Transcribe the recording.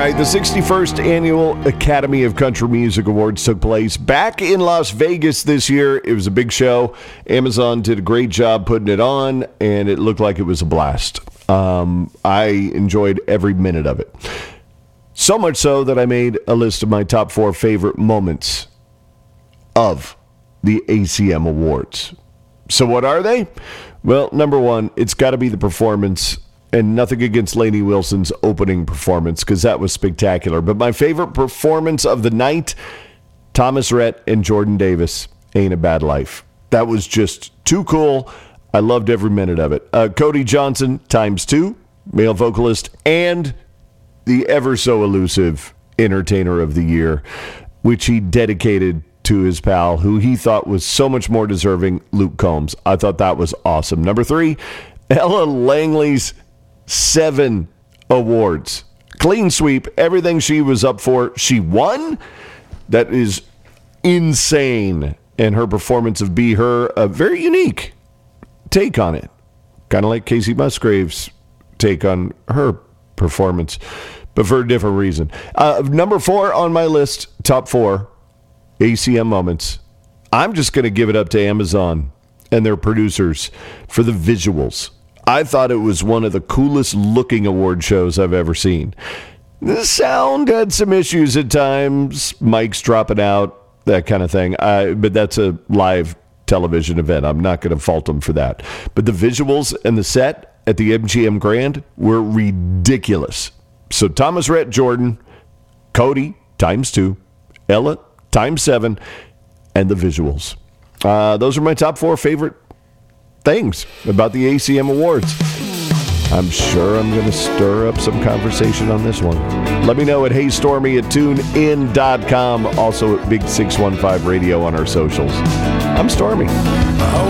right, the 61st Annual Academy of Country Music Awards took place back in Las Vegas this year. It was a big show. Amazon did a great job putting it on, and it looked like it was a blast. I enjoyed every minute of it. So much so that I made a list of my top 4 favorite moments of the ACM Awards. So what are they? Well, number 1, it's got to be the performance. And nothing against Lainey Wilson's opening performance, because that was spectacular. But my favorite performance of the night, Thomas Rhett and Jordan Davis, Ain't a Bad Life. That was just too cool. I loved every minute of it. Cody Johnson, ×2, male vocalist, and the ever so elusive Entertainer of the Year, which he dedicated to his pal, who he thought was so much more deserving, Luke Combs. I thought that was awesome. Number 3, Ella Langley's 7 awards. Clean sweep. Everything she was up for, she won. That is insane. And her performance of Be Her, a very unique take on it. Kind of like Casey Musgrave's take on her performance, but for a different reason. Number 4 on my list, top 4 ACM moments. I'm just going to give it up to Amazon and their producers for the visuals. I thought it was one of the coolest looking award shows I've ever seen. The sound had some issues at times, mics dropping out, that kind of thing. But that's a live television event. I'm not going to fault them for that. But the visuals and the set at the MGM Grand were ridiculous. So Thomas Rhett, Jordan, Cody, ×2, Ella, ×7, and the visuals. Those are my top 4 favorite things about the ACM Awards. I'm sure I'm going to stir up some conversation on this one. Let me know at HeyStormy@TuneIn.com. Also at Big 615 Radio on our socials. I'm Stormy.